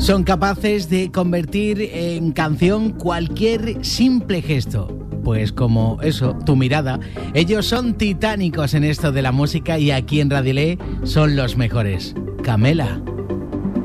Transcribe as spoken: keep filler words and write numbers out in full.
Son capaces de convertir en canción cualquier simple gesto. Pues como eso, tu mirada. Ellos son titánicos en esto de la música y aquí en Radiolet son los mejores. Camela.